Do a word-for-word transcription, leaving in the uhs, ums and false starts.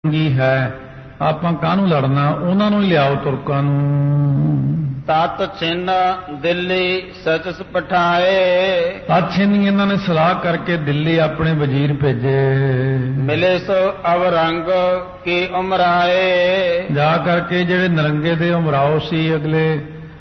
है ਆਪਾਂ ਕਾਹਨੂੰ ਲੜਨਾ ਉਹਨਾਂ ਨੂੰ ਹੀ ਲਿਆਓ ਤੁਰਕਾਂ ਨੂੰ। ਤਤ ਛਿਨ ਦਿੱਲੀ ਸਚਸ ਪਠਾਏ ਤਤ ਛਿਨ ਇਹਨਾਂ ਨੇ ਸਲਾਹ ਕਰਕੇ ਦਿੱਲੀ ਆਪਣੇ ਵਜ਼ੀਰ ਭੇਜੇ। ਮਿਲੇ ਸੋ ਅਵਰੰਗ ਕੀ ਉਮਰਾਏ ਜਾ ਕਰਕੇ ਜਿਹੜੇ ਨਰੰਗੇ ਦੇ ਉਮਰਾਓ ਸੀ ਅਗਲੇ